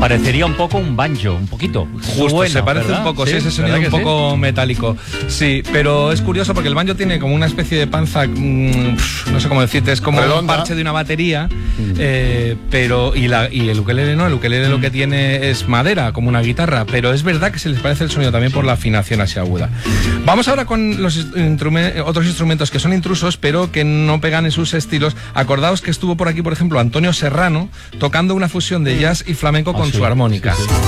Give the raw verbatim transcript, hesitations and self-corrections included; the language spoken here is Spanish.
Parecería un poco un banjo, un poquito. Justo, Suena, se parece ¿verdad? un poco, sí, Sí, ese sonido un ¿verdad que poco sí? metálico. Sí, pero es curioso porque el banjo tiene como una especie de panza, mmm, no sé cómo decirte, es como Redonda. un parche de una batería, eh, pero y, la, y el ukelele no, el ukelele lo que tiene es madera, como una guitarra, pero es verdad que se les parece el sonido también por la afinación así aguda. Vamos ahora con los instrumen- otros instrumentos que son intrusos, pero que no pegan en sus estilos. Acordaos que estuvo por aquí, por ejemplo, Antonio Serrano, tocando una fusión de jazz y flamenco Ah, con sí, su armónica. sí, sí.